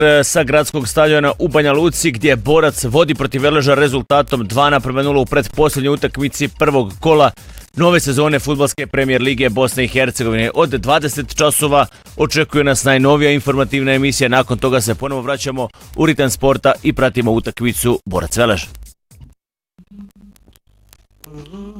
sa gradskog stadiona u Banja Luci gdje Borac vodi protiv Veleža rezultatom 2:0 u pretposljednjoj utakmici prvog kola nove sezone Fudbalske premijer lige Bosne i Hercegovine. Od 20 časova očekuje nas najnovija informativna emisija, nakon toga se ponovo vraćamo u ritam sporta i pratimo utakmicu Borac Velež.